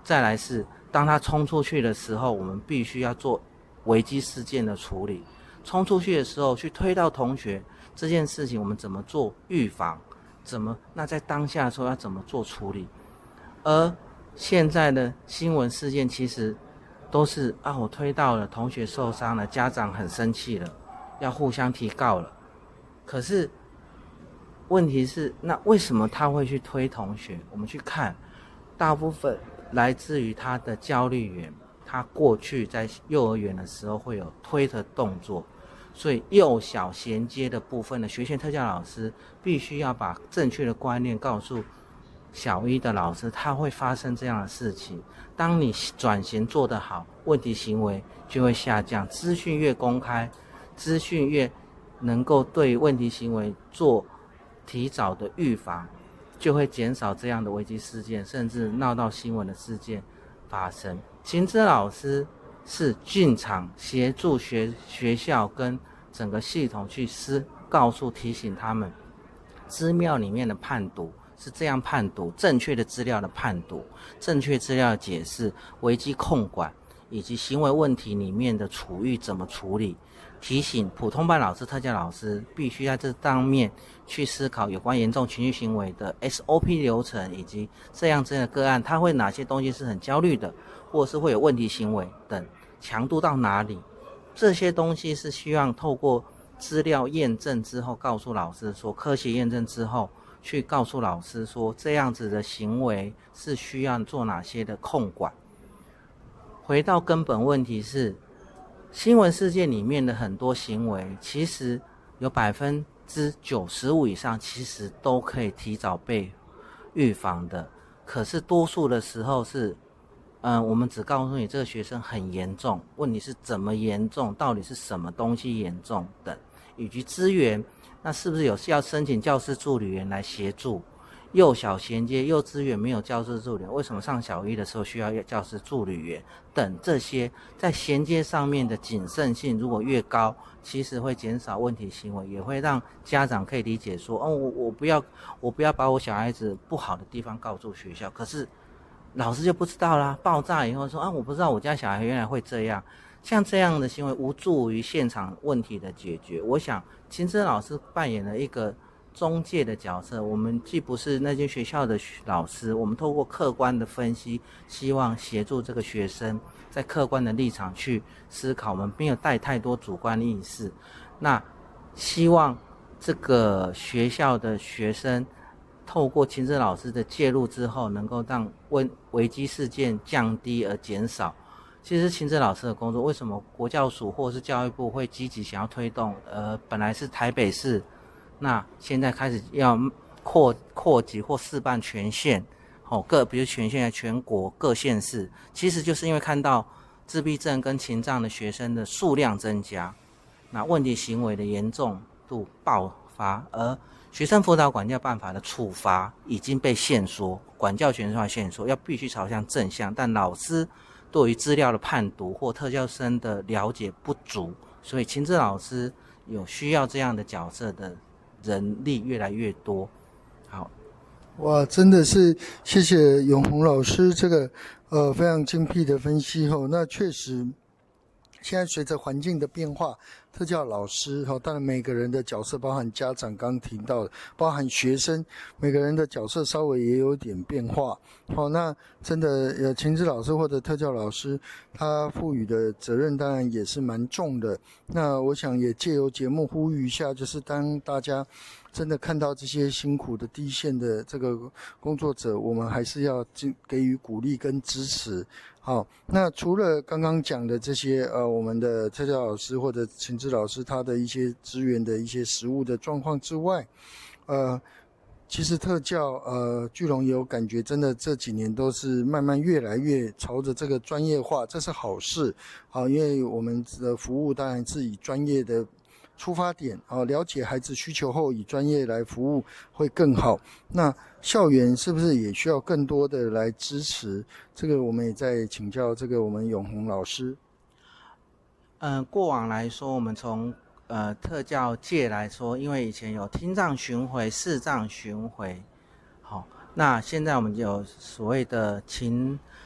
再来是当他冲出去的时候，我们必须要做危机事件的处理。冲出去的时候去推到同学这件事情，我们怎么做预防？那在当下的时候要怎么做处理？而现在的新闻事件其实都是我推到了，同学受伤了，家长很生气了，要互相提告了。可是问题是，那为什么他会去推同学？我们去看，大部分来自于他的焦虑源，他过去在幼儿园的时候会有推的动作，所以幼小衔接的部分的学前特教老师必须要把正确的观念告诉小一的老师，他会发生这样的事情。当你转型做得好，问题行为就会下降，资讯越公开，资讯越能够对问题行为做提早的预防，就会减少这样的危机事件，甚至闹到新闻的事件发生。情资老师是进场协助学校跟整个系统去告诉提醒他们资料里面的判读是这样判读，正确的资料的判读，正确资料的解释，危机控管以及行为问题里面的处遇怎么处理，提醒普通班老师、特教老师必须在这方面去思考有关严重情绪行为的 SOP 流程，以及这样的个案他会哪些东西是很焦虑的，或是会有问题行为等，强度到哪里，这些东西是希望透过资料验证之后告诉老师说，科学验证之后去告诉老师说，这样子的行为是需要做哪些的控管。回到根本问题是，新闻事件里面的很多行为其实有95%以上其实都可以提早被预防的，可是多数的时候是我们只告诉你这个学生很严重，问题是怎么严重，到底是什么东西严重等，以及资源，那是不是有需要申请教师助理员来协助？幼小衔接幼稚园没有教师助理员，为什么上小一的时候需要教师助理员等，这些在衔接上面的谨慎性如果越高，其实会减少问题行为，也会让家长可以理解说，我不要把我小孩子不好的地方告诉学校，可是老师就不知道啦，爆炸以后说我不知道我家小孩原来会这样，像这样的行为无助于现场问题的解决。我想秦真老师扮演了一个中介的角色，我们既不是那间学校的老师，我们透过客观的分析，希望协助这个学生在客观的立场去思考，我们没有带太多主观意识，那希望这个学校的学生透过秦真老师的介入之后，能够让危机事件降低而减少。其实秦真老师的工作，为什么国教署或是教育部会积极想要推动？本来是台北市，那现在开始要扩及或试办全县，比如全县全国各县市，其实就是因为看到自闭症跟情障的学生的数量增加，那问题行为的严重度爆发，而学生辅导管教办法的处罚已经被限缩，管教权限限缩，要必须朝向正向，但老师对于资料的判读或特教生的了解不足，所以秦真老师有需要这样的角色的人力越来越多。好， 哇，真的是谢谢永宏老师这个非常精辟的分析后，那确实现在随着环境的变化，特教老师当然每个人的角色，包含家长刚提到的，包含学生，每个人的角色稍微也有点变化。那真的秦之老师或者特教老师，他赋予的责任当然也是蛮重的。那我想也借由节目呼吁一下，就是当大家真的看到这些辛苦的第一线的这个工作者，我们还是要给予鼓励跟支持。好，那除了刚刚讲的这些我们的特教老师或者秦之老师他的一些资源的一些实务的状况之外，其实特教巨龙也有感觉，真的这几年都是慢慢越来越朝着这个专业化，这是好事。好，因为我们的服务当然是以专业的出发点，了解孩子需求后以专业来服务会更好。那校园是不是也需要更多的来支持？这个我们也在请教这个我们永宏老师。 过往来说，我们从特教界来说，因为以前有听障巡回、视障巡回，那现在我们有所谓的